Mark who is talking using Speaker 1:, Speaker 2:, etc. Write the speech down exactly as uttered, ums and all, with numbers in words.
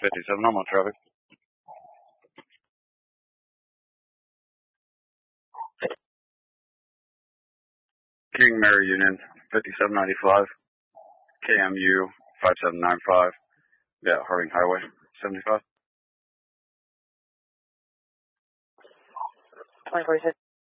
Speaker 1: fifty-seven, I'm on traffic. King Mary Union, fifty-seven ninety-five, K M U five seven nine five, yeah, Harding Highway, seventy-five.
Speaker 2: twenty forty-six.